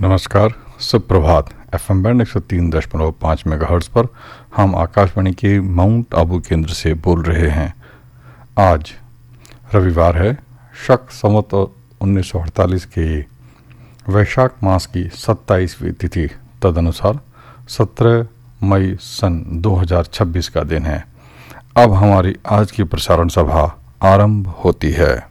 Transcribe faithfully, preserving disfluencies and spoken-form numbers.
नमस्कार, सुप्रभात। F M band एक सौ तीन दशमलव पाँच मेगाहर्ट्ज पर हम आकाशवाणी के माउंट आबू केंद्र से बोल रहे हैं। आज रविवार है, शक संवत उन्नीस सौ अड़तालीस के वैशाख मास की सत्ताईसवीं तिथि, तदनुसार सत्रह मई सन दो हज़ार छब्बीस का दिन है। अब हमारी आज की प्रसारण सभा आरंभ होती है।